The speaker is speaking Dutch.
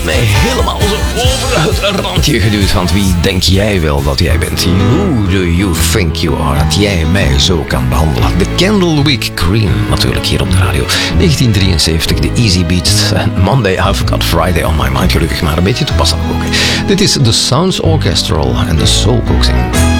mij helemaal zo over het randje geduwd. Want wie denk jij wel dat jij bent? Who do you think you are? Dat jij mij zo kan behandelen. De Candlewick Cream, natuurlijk hier op de radio. 1973, de Easy Beats. Monday I've got Friday on my mind. Gelukkig maar een beetje toepasselijk ook. Dit is The Sounds Orchestral en de Soul Coaxing.